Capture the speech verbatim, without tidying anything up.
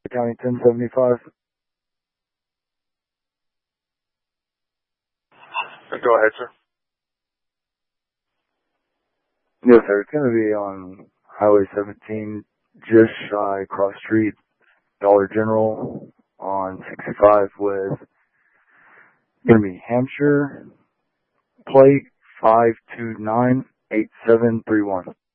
County ten seventy-five. Go ahead, sir. Yes, sir. It's going to be on Highway seventeen, just shy cross street, Dollar General on sixty-five with going to be Hampshire plate five two nine eight seven three one.